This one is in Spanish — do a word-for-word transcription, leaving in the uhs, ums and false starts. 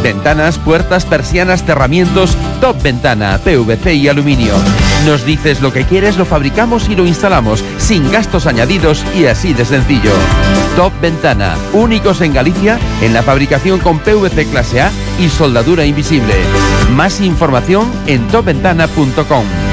Ventanas, puertas, persianas, cerramientos, Top Ventana, P V C y aluminio. Nos dices lo que quieres, lo fabricamos y lo instalamos, sin gastos añadidos y así de sencillo. Top Ventana, únicos en Galicia en la fabricación con P V C clase A y soldadura invisible. Más información en top ventana punto com.